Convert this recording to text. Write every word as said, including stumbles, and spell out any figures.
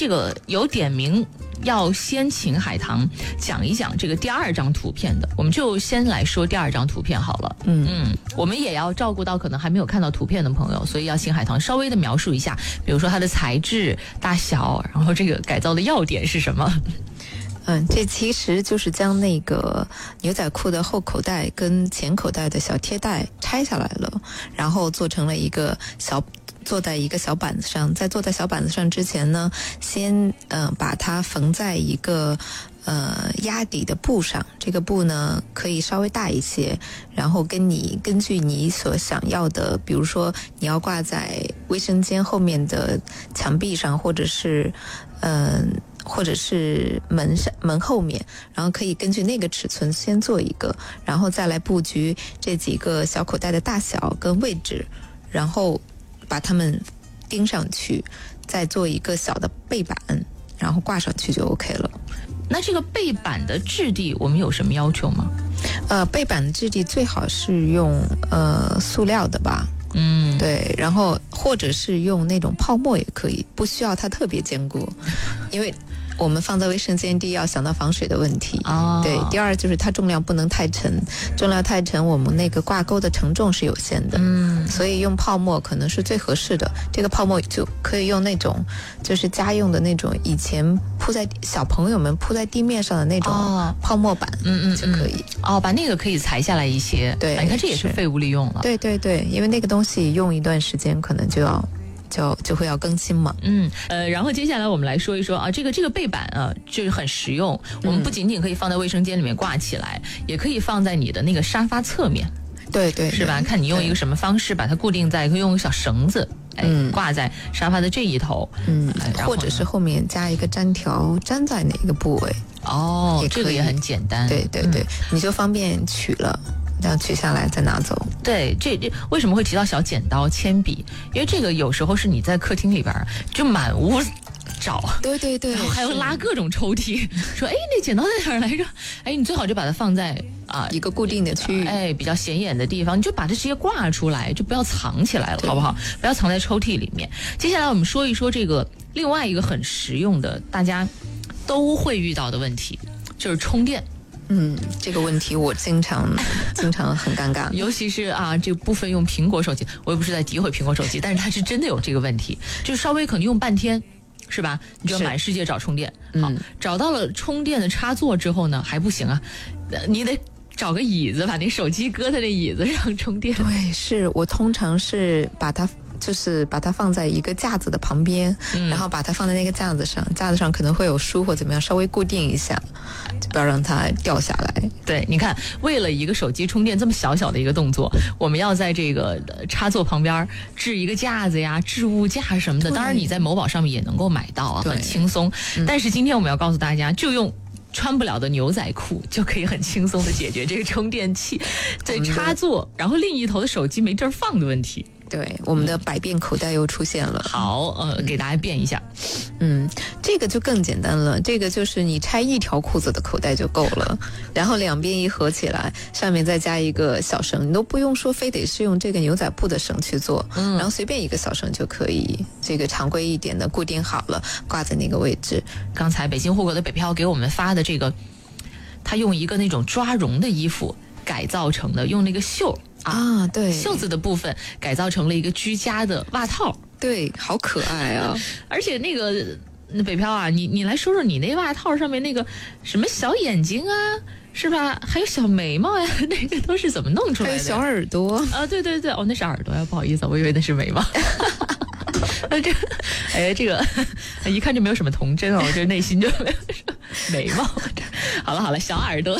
这个有点名要先请海棠讲一讲这个第二张图片的，我们就先来说第二张图片好了。嗯嗯，我们也要照顾到可能还没有看到图片的朋友，所以要请海棠稍微的描述一下，比如说它的材质、大小，然后这个改造的要点是什么。 嗯，这其实就是将那个牛仔裤的后口袋跟前口袋的小贴带拆下来了，然后做成了一个小坐在一个小板子上。在坐在小板子上之前呢，先嗯、呃、把它缝在一个呃压底的布上，这个布呢可以稍微大一些，然后跟你根据你所想要的，比如说你要挂在卫生间后面的墙壁上，或者是嗯。呃或者是门上门后面，然后可以根据那个尺寸先做一个，然后再来布局这几个小口袋的大小跟位置，然后把它们钉上去，再做一个小的背板，然后挂上去就 OK 了。 那这个背板的质地我们有什么要求吗？ 呃，背板的质地最好是用呃塑料的吧。 嗯， 对，然后或者是用那种泡沫也可以，不需要它特别坚固，因为我们放在卫生间，第一要想到防水的问题， 哦， 对，第二就是它重量不能太沉，重量太沉，我们那个挂钩的承重是有限的，嗯，所以用泡沫可能是最合适的。这个泡沫就可以用那种就是家用的那种以前铺在小朋友们铺在地面上的那种泡沫板， 嗯嗯就可以。 哦，把那个可以裁下来一些， 对， 你看这也是废物利用了。 对对对，因为那个东西用一段时间可能就要。就就会要更新嘛， 嗯，呃，然后接下来我们来说一说啊，这个这个背板啊，就是很实用。我们不仅仅可以放在卫生间里面挂起来，嗯、也可以放在你的那个沙发侧面， 对对， 是吧？看你用一个什么方式把它固定在，可以用小绳子，哎， 嗯、 挂在沙发的这一头， 嗯，或者是后面加一个粘条，粘在哪个部位？ 哦，这个也很简单， 对对对，嗯、你就方便取了。这样取下来再拿走。 对，这这为什么会提到小剪刀、铅笔？因为这个有时候是你在客厅里边就满屋找， 对对对， 然后还要拉各种抽屉，说哎，那剪刀在哪儿来着？哎，你最好就把它放在啊、呃、 一个固定的区域， 哎，比较显眼的地方，你就把它直接挂出来，就不要藏起来了，好不好？不要藏在抽屉里面。接下来我们说一说这个另外一个很实用的，大家都会遇到的问题，就是充电。 嗯，这个问题我经常经常很尴尬， 尤其是啊，这个部分用苹果手机，我也不是在诋毁苹果手机，但是它是真的有这个问题，就是稍微可能用半天，是吧？你就要满世界找充电。好，嗯、找到了充电的插座之后呢，还不行啊，你得找个椅子，把那手机搁在那椅子上充电。 对，是我通常是把它。就是把它放在一个架子的旁边、嗯、然后把它放在那个架子上，架子上可能会有书或怎么样，稍微固定一下，就不要让它掉下来。 对，你看为了一个手机充电这么小小的一个动作，我们要在这个插座旁边置一个架子呀，置物架什么的，当然你在某宝上面也能够买到啊，很轻松、嗯、但是今天我们要告诉大家，就用穿不了的牛仔裤就可以很轻松的解决这个充电器在插座然后另一头的手机没地儿放的问题。 对，我们的百变口袋又出现了。 好，呃，给大家变一下。 嗯，这个就更简单了。这个就是你拆一条裤子的口袋就够了，然后两边一合起来，上面再加一个小绳，你都不用说非得是用这个牛仔布的绳去做，嗯，然后随便一个小绳就可以，这个常规一点的固定好了，挂在那个位置。 刚才北京户口的北漂给我们发的这个，他用一个那种抓绒的衣服改造成的，用那个袖。 啊，对， 袖子的部分改造成了一个居家的袜套， 对，好可爱啊！ 而且那个那北漂啊，你你来说说你那袜套上面那个什么小眼睛啊，是吧？还有小眉毛呀，那个都是怎么弄出来的？ 还有小耳朵啊，对对对，哦，那是耳朵呀，不好意思，我以为那是眉毛。呃，这，哎，这个一看就没有什么童真哦，我这内心就没有眉毛。好了好了，小耳朵。